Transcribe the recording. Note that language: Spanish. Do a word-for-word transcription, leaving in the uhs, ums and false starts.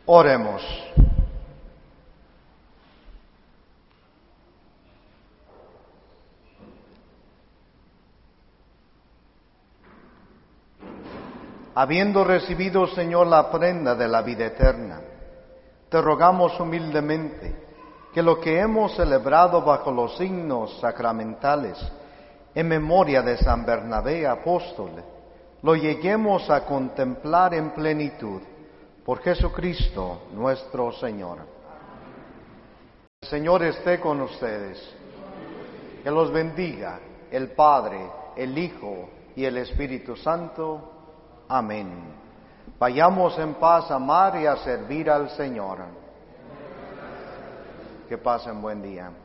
Oremos. Habiendo recibido, Señor, la prenda de la vida eterna, te rogamos humildemente que lo que hemos celebrado bajo los signos sacramentales en memoria de San Bernabé apóstol, lo lleguemos a contemplar en plenitud por Jesucristo nuestro Señor. El Señor esté con ustedes. Que los bendiga el Padre, el Hijo y el Espíritu Santo. Amén. Vayamos en paz a amar y a servir al Señor. Que pasen buen día.